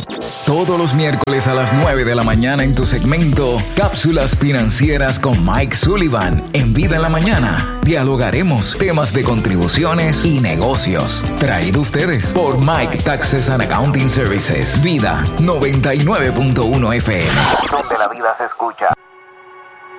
Todos los miércoles a las 9 de la mañana en tu segmento Cápsulas Financieras con Mike Sullivan en Vida en la Mañana. Dialogaremos temas de contribuciones y negocios. Traído ustedes por Mike Taxes and Accounting Services. Vida 99.1 FM. Donde la vida se escucha.